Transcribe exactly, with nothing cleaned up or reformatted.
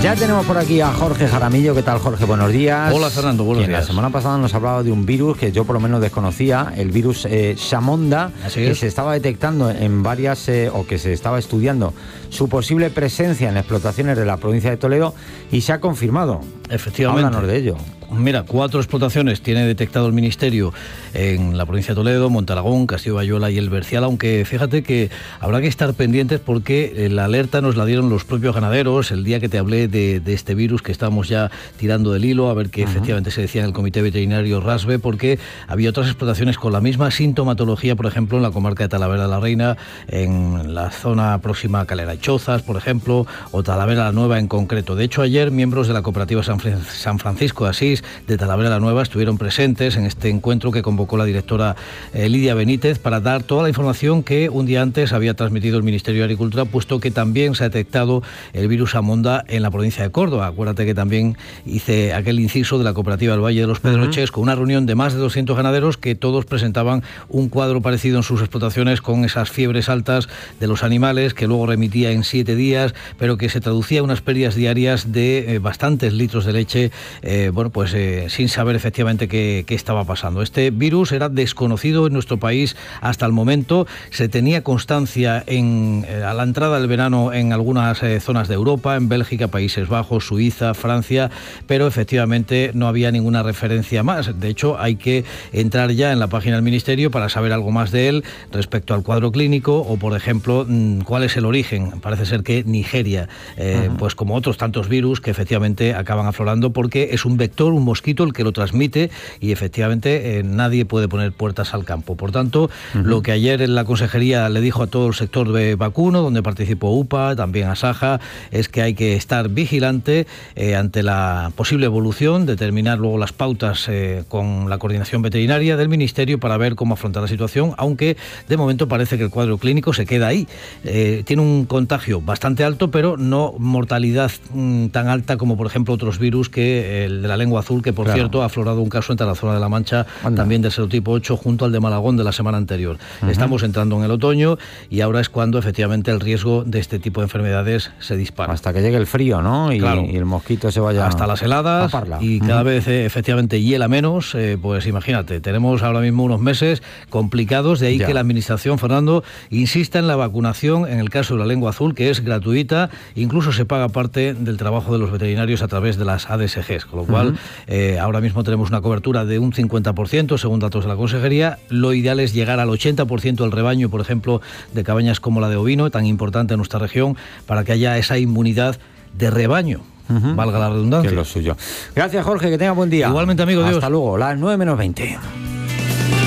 Ya tenemos por aquí a Jorge Jaramillo. ¿Qué tal, Jorge? Buenos días. Hola, Fernando, buenos días. La semana pasada nos hablaba de un virus que yo por lo menos desconocía, el virus eh, Shamonda, que se estaba detectando en varias, eh, o que se estaba estudiando su posible presencia en explotaciones de la provincia de Toledo, y se ha confirmado. Efectivamente. Háblanos de ello. Mira, cuatro explotaciones tiene detectado el Ministerio en la provincia de Toledo, Montalagón, Castillo Bayola y El Bercial, aunque fíjate que habrá que estar pendientes porque la alerta nos la dieron los propios ganaderos el día que te hablé de, de este virus, que estábamos ya tirando del hilo a ver qué uh-huh. efectivamente se decía en el Comité Veterinario RASBE, porque había otras explotaciones con la misma sintomatología, por ejemplo, en la comarca de Talavera de la Reina, en la zona próxima a Calera y Chozas, por ejemplo, o Talavera la Nueva en concreto. De hecho, ayer miembros de la cooperativa San, Fran- San Francisco de Asís de Talavera la Nueva estuvieron presentes en este encuentro que convocó la directora eh, Lidia Benítez para dar toda la información que un día antes había transmitido el Ministerio de Agricultura, puesto que también se ha detectado el virus Shamonda en la provincia de Córdoba. Acuérdate que también hice aquel inciso de la cooperativa del Valle de los Pedroches, uh-huh. con una reunión de más de doscientos ganaderos que todos presentaban un cuadro parecido en sus explotaciones, con esas fiebres altas de los animales que luego remitía en siete días, pero que se traducía en unas pérdidas diarias de eh, bastantes litros de leche, eh, bueno, pues eh, sin saber efectivamente qué, qué estaba pasando. Este virus era desconocido en nuestro país hasta el momento. Se tenía constancia en, eh, a la entrada del verano en algunas eh, zonas de Europa, en Bélgica, Países Bajos, Suiza, Francia, pero efectivamente no había ninguna referencia más. De hecho, hay que entrar ya en la página del Ministerio para saber algo más de él respecto al cuadro clínico o, por ejemplo, cuál es el origen. Parece ser que Nigeria, eh, uh-huh. pues como otros tantos virus que efectivamente acaban aflorando, porque es un vector, un mosquito el que lo transmite, y efectivamente eh, nadie puede poner puertas al campo. Por tanto, uh-huh. lo que ayer en la consejería le dijo a todo el sector de vacuno, donde participó U P A, también a Saja, es que hay que estar vigilante eh, ante la posible evolución, determinar luego las pautas eh, con la coordinación veterinaria del Ministerio para ver cómo afrontar la situación, aunque de momento parece que el cuadro clínico se queda ahí. Eh, tiene un contagio bastante alto, pero no mortalidad mmm, tan alta como, por ejemplo, otros virus, que el de la lengua azul, que por claro. cierto ha aflorado un caso en Tarazona de la Mancha, Anda. también del serotipo ocho, junto al de Malagón de la semana anterior. Uh-huh. Estamos entrando en el otoño y ahora es cuando efectivamente el riesgo de este tipo de enfermedades se dispara. Hasta que llegue el frío, ¿no? Y, claro. y el mosquito se vaya hasta las heladas y cada uh-huh. vez eh, efectivamente hiela menos, eh, pues imagínate, tenemos ahora mismo unos meses complicados, de ahí ya. que la Administración, Fernando, insista en la vacunación en el caso de la lengua azul, que es gratuita, incluso se paga parte del trabajo de los veterinarios a través de las A D S Gs, con lo cual uh-huh. eh, ahora mismo tenemos una cobertura de un cincuenta por ciento según datos de la consejería. Lo ideal es llegar al ochenta por ciento del rebaño, por ejemplo, de cabañas como la de ovino, tan importante en nuestra región, para que haya esa inmunidad de rebaño. Uh-huh. Valga la redundancia. Que es lo suyo. Gracias, Jorge, que tenga buen día. Igualmente, amigo. Hasta Dios. luego, las nueve menos veinte.